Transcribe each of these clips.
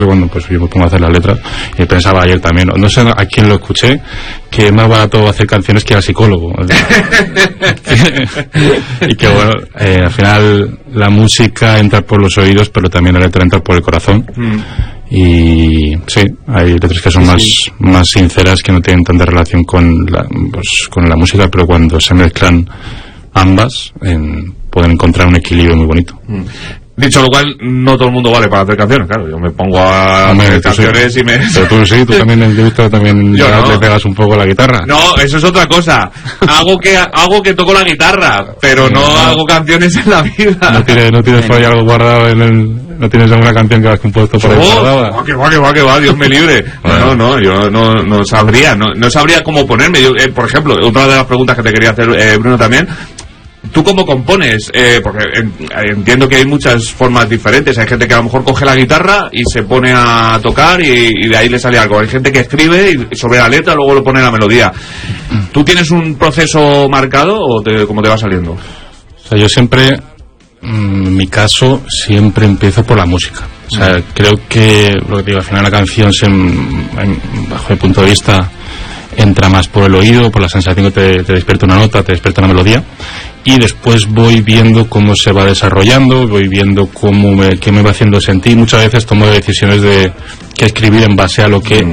Cuando pues yo me pongo a hacer las letras, y pensaba ayer también, no sé a quién lo escuché, que es más barato hacer canciones que al psicólogo. Y que bueno, al final la música entra por los oídos, pero también la letra entra por el corazón. Y sí, hay letras que son más sinceras, que no tienen tanta relación con la música, pero cuando se mezclan ambas pueden encontrar un equilibrio muy bonito. Dicho lo cual, no todo el mundo vale para hacer canciones, claro. Yo me pongo a hacer canciones y me... Pero tú sí, tú también, yo he visto también le pegas un poco la guitarra. No, eso es otra cosa. Hago que toco la guitarra, pero no hago canciones en la vida. No tienes por ahí algo guardado ¿no tienes alguna canción que has compuesto por ahí guardada? Que va, Dios me libre. No, yo no sabría, no sabría cómo ponerme. Yo, por ejemplo, otra de las preguntas que te quería hacer, Bruno, también... ¿Tú cómo compones? Porque entiendo que hay muchas formas diferentes. Hay gente que a lo mejor coge la guitarra y se pone a tocar y de ahí le sale algo. Hay gente que escribe y sobre la letra luego lo pone la melodía. ¿Tú tienes un proceso marcado o cómo te va saliendo? O sea, yo siempre, en mi caso, siempre empiezo por la música. O sea, creo que, lo que digo, al final la canción, bajo mi punto de vista, entra más por el oído, por la sensación que te despierta una nota, te despierta una melodía, y después voy viendo cómo se va desarrollando, voy viendo qué me va haciendo sentir. Muchas veces tomo decisiones de qué escribir en base a lo que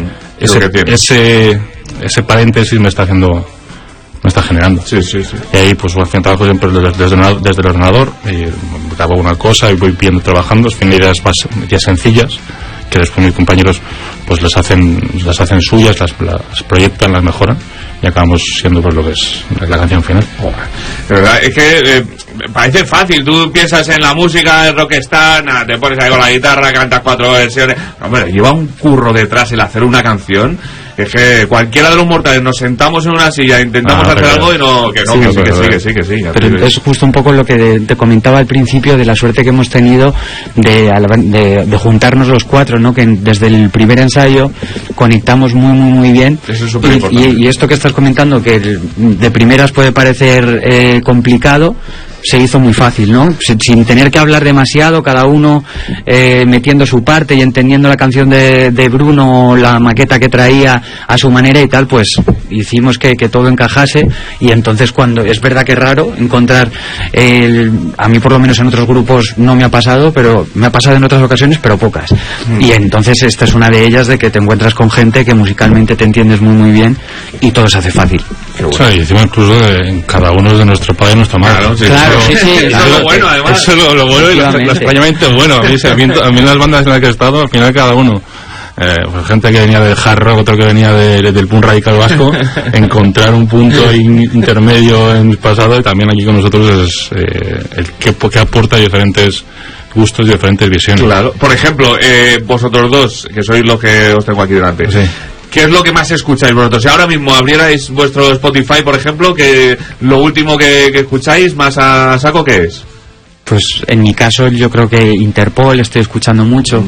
ese paréntesis me está generando. Sí. Y ahí pues al final trabajo siempre desde el ordenador, y grabo una cosa y voy viendo, trabajando, fin, ideas sencillas, que después mis compañeros pues las hacen suyas, las proyectan, las mejoran, y acabamos siendo pues lo que es la canción final. De verdad, es que parece fácil. Tú piensas en la música, el rockstar, te pones ahí con la guitarra, cantas 4 versiones. Hombre, lleva un curro detrás el hacer una canción. Es que cualquiera de los mortales nos sentamos en una silla, intentamos hacer algo y que sí. Pero es justo un poco lo que te comentaba al principio, de la suerte que hemos tenido de juntarnos los cuatro, ¿no? Que desde el primer ensayo conectamos muy bien. Eso es súper importante. Y esto que estás comentando, que de primeras puede parecer complicado, se hizo muy fácil, ¿no? Sin tener que hablar demasiado, cada uno metiendo su parte y entendiendo la canción de Bruno, la maqueta que traía a su manera y tal, pues hicimos que todo encajase. Y entonces, cuando es verdad que es raro encontrar, a mí por lo menos en otros grupos no me ha pasado, pero me ha pasado en otras ocasiones, pero pocas. Y entonces esta es una de ellas, de que te encuentras con gente que musicalmente te entiendes muy bien y todo se hace fácil. Bueno. O sea, y encima incluso cada uno de nuestro padre y nuestra madre. Claro, sí. Eso es lo bueno, además. Eso es lo bueno y lo extrañamente bueno. A mí las bandas en las que he estado, al final cada uno, pues gente que venía del hard rock, otro que venía del punk radical vasco, encontrar un punto intermedio en el pasado, y también aquí con nosotros es el que aporta diferentes gustos y diferentes visiones. Claro. Por ejemplo, vosotros dos, que sois los que os tengo aquí delante. Sí. ¿Qué es lo que más escucháis vosotros? Si ahora mismo abrierais vuestro Spotify, por ejemplo, que lo último que escucháis más a saco, ¿qué es? Pues en mi caso yo creo que Interpol estoy escuchando mucho.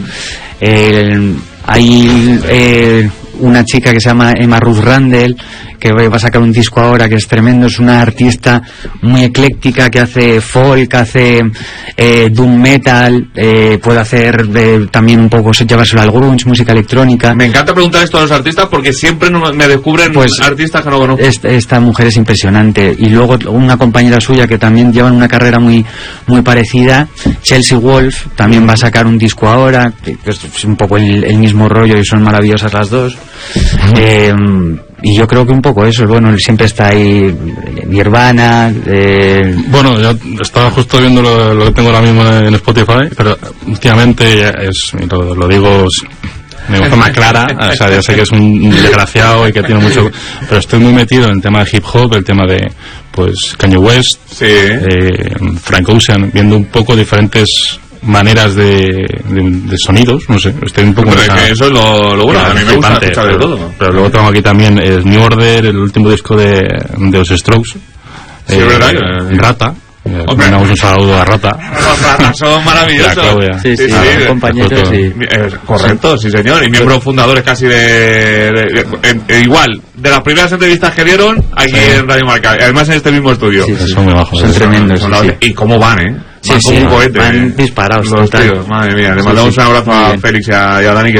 Hay una chica que se llama Emma Ruth Randall, que va a sacar un disco ahora que es tremendo. Es una artista muy ecléctica, que hace folk, hace doom metal, puede hacer también un poco, llevárselo al grunge, música electrónica. Me encanta preguntar esto a los artistas, porque siempre me descubren artistas que no conozco. Esta mujer es impresionante. Y luego una compañera suya que también llevan una carrera muy parecida, Chelsea Wolfe, también va a sacar un disco ahora, que es un poco el mismo rollo, y son maravillosas las dos. Y yo creo que un poco eso, bueno, siempre está ahí Nirvana. Bueno, yo estaba justo viendo lo que tengo ahora mismo en Spotify, pero últimamente lo digo de forma clara, o sea, yo sé que es un desgraciado y que tiene mucho, pero estoy muy metido en el tema de hip hop, el tema de pues Kanye West, Frank Ocean, viendo un poco diferentes maneras de sonidos, no sé, estoy un poco... Pero eso es lo bueno, a mí me gusta escuchar de todo. Pero luego tengo aquí también New Order, el último disco de los Strokes, Rata. Mandamos un saludo a Rata. Los Ratas son maravillosos. Sí, compañeros. Correcto, sí señor. Y miembros fundadores casi igual, de las primeras entrevistas que dieron aquí en Radio Marca. Además en este mismo estudio. Sí, son muy bajos. Son tremendos. Y cómo van, Sí, van como un cohete. Van disparados. Los tíos, madre mía. Le mandamos un abrazo a Félix y a Dani, que